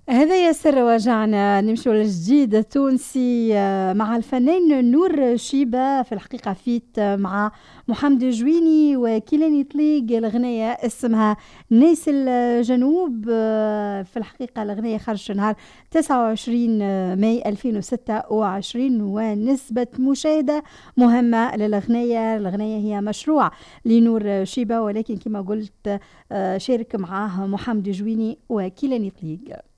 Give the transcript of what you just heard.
هذا ياسر وجعنا نمشوا للجديد التونسي مع الفنان نور شيبة. في الحقيقة فيت مع محمد جويني وكيلاني طليق. الأغنية اسمها ناس الجنوب. في الحقيقة الأغنية خرجت نهار 29 ماي 2026 ونسبة مشاهدة مهمة للأغنية. الأغنية هي مشروع لنور شيبة، ولكن كما قلت شارك معاه محمد جويني وكيلاني طليق.